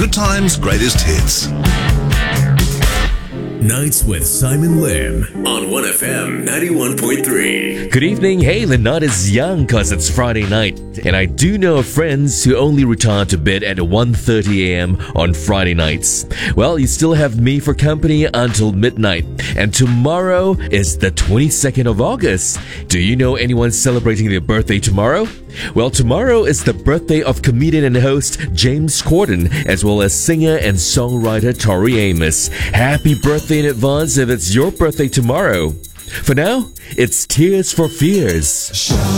Good Times Greatest Hits. Nights with Simon Lim on 1FM 91.3. Good evening. Hey, the night is young cause it's Friday night. And I do know of friends who only return to bed at 1:30 a.m. on Friday nights. Well, you still have me for company until midnight. And tomorrow is the 22nd of August. Do you know anyone celebrating their birthday tomorrow? Well, tomorrow is the birthday of comedian and host James Corden, as well as singer and songwriter Tori Amos. Happy birthday in advance if it's your birthday tomorrow. For now, it's Tears for Fears.